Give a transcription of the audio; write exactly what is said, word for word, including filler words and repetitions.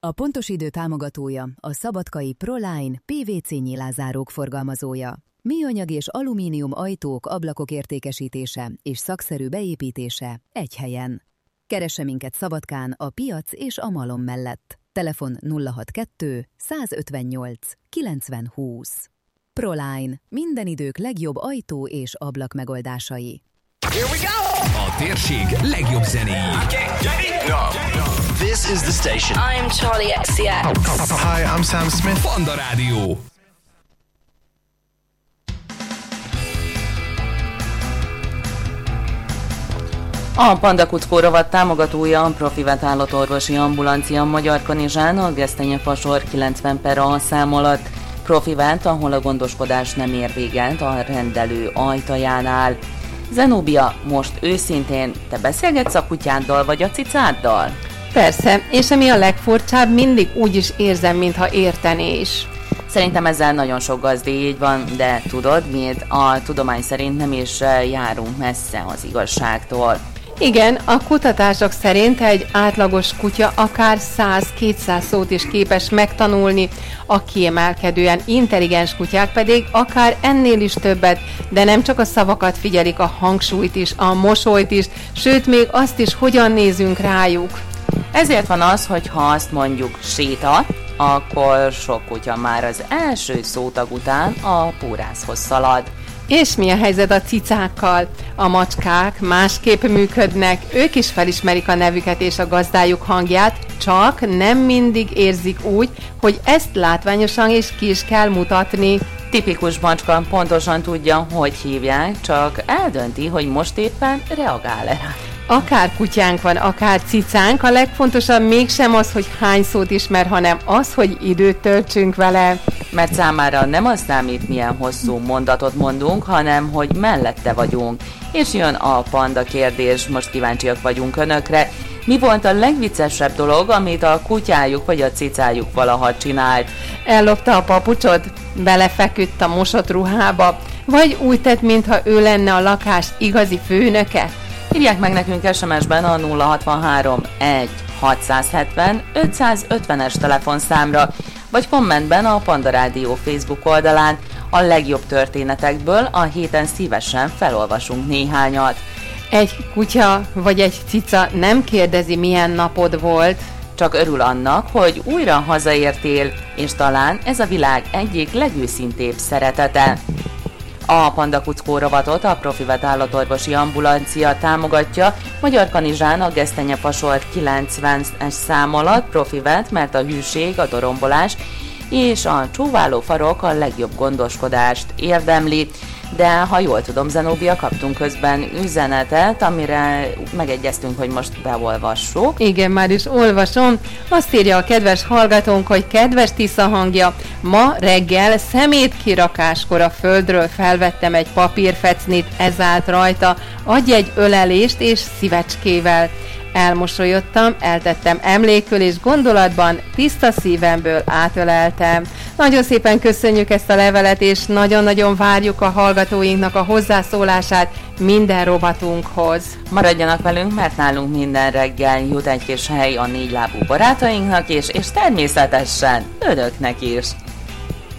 A Pontos Idő támogatója a szabadkai Proline pé vé cé nyilázárók forgalmazója. Műanyag és alumínium ajtók, ablakok értékesítése és szakszerű beépítése egy helyen. Keresse minket Szabadkán a piac és a Malom mellett. Telefon nulla hatvankettő százötvennyolc kilencven húsz. Proline. Minden idők legjobb ajtó és ablak megoldásai. Here we go! A térség legjobb zenéi. This is the station. I'm Charlie X C X. Hi, I'm Sam Smith. Panda Rádió. A Panda Kuckó rovat támogatója a Profivet állatorvosi ambulancia Magyar Kanizsán, a Gesztenyefasor kilencven per A szám alatt. Profivet, ahol a gondoskodás nem ér véget a rendelő ajtajánál. Zenóbia, most őszintén, te beszélgetsz a kutyáddal vagy a cicáddal? Persze, és ami a legfurcsább, mindig úgy is érzem, mintha értené is. Szerintem ezzel nagyon sok gazdi így van, de tudod mit? A tudomány szerint nem is járunk messze az igazságtól. Igen, a kutatások szerint egy átlagos kutya akár száz-kétszáz szót is képes megtanulni, a kiemelkedően intelligens kutyák pedig akár ennél is többet, de nem csak a szavakat figyelik, a hangsúlyt is, a mosolyt is, sőt még azt is, hogyan nézünk rájuk. Ezért van az, hogy ha azt mondjuk séta, akkor sok kutya már az első szótag után a pórászhoz szalad. És mi a helyzet a cicákkal? A macskák másképp működnek, ők is felismerik a nevüket és a gazdájuk hangját, csak nem mindig érzik úgy, hogy ezt látványosan és ki is kell mutatni. Tipikus macska pontosan tudja, hogy hívják, csak eldönti, hogy most éppen reagál-e rá. Akár kutyánk van, akár cicánk, a legfontosabb mégsem az, hogy hány szót ismer, hanem az, hogy időt töltsünk vele. Mert számára nem az számít, milyen hosszú mondatot mondunk, hanem hogy mellette vagyunk. És jön a panda kérdés, most kíváncsiak vagyunk önökre. Mi volt a legviccesebb dolog, amit a kutyájuk vagy a cicájuk valaha csinált? Ellopta a papucsot? Belefeküdt a mosott ruhába? Vagy úgy tett, mintha ő lenne a lakás igazi főnöke? Írják meg nekünk es em es-ben a nulla hatvanhárom egy hatszázhetven ötszázötvenes telefonszámra, vagy kommentben a Panda Rádió Facebook oldalán. A legjobb történetekből a héten szívesen felolvasunk néhányat. Egy kutya vagy egy cica nem kérdezi, milyen napod volt, csak örül annak, hogy újra hazaértél, és talán ez a világ egyik legőszintébb szeretete. A Panda Kuckó rovatot a Profivet állatorvosi ambulancia támogatja, Magyar Kanizsán a Gesztenyefasor kilencvenes szám alatt. Profivet, mert a hűség, a dorombolás és a csóváló farok a legjobb gondoskodást érdemli. De ha jól tudom, Zenóbia, kaptunk közben üzenetet, amire megegyeztünk, hogy most beolvassuk. Igen, már is olvasom. Azt írja a kedves hallgatónk, hogy kedves Tisza hangja, ma reggel szemétkirakáskor a földről felvettem egy papírfecnit, ez állt rajta, adj egy ölelést és szívecskével. Elmosolyodtam, eltettem emlékül, és gondolatban tiszta szívemből átöleltem. Nagyon szépen köszönjük ezt a levelet, és nagyon-nagyon várjuk a hallgatóinknak a hozzászólását minden rovatunkhoz. Maradjanak velünk, mert nálunk minden reggel jut egy kis hely a négylábú barátainknak, és, és természetesen önöknek is.